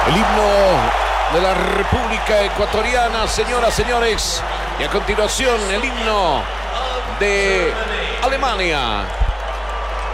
El himno de la República Ecuatoriana, señoras, señores. Y a continuación, el himno de Alemania.